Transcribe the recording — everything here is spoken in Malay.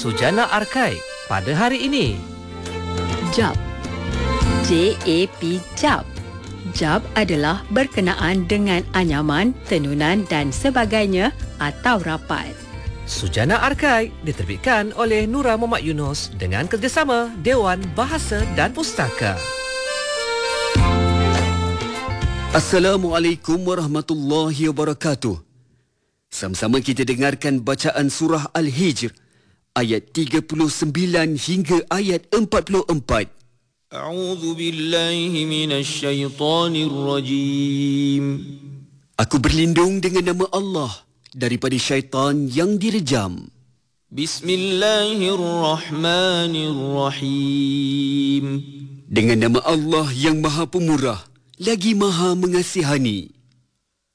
Sujana Arkai pada hari ini. JAP. JAP JAP. JAP adalah berkenaan dengan anyaman, tenunan dan sebagainya atau rapat. Sujana Arkai diterbitkan oleh Nura Muhammad Yunus dengan kerjasama Dewan Bahasa dan Pustaka. Assalamualaikum warahmatullahi wabarakatuh. Sama-sama kita dengarkan bacaan surah Al-Hijr ayat 39 hingga ayat 44. A'udzu billahi minasy syaithanir rajim. Aku berlindung dengan nama Allah daripada syaitan yang direjam. Bismillahirrahmanirrahim. Dengan nama Allah yang Maha Pemurah lagi Maha Mengasihani.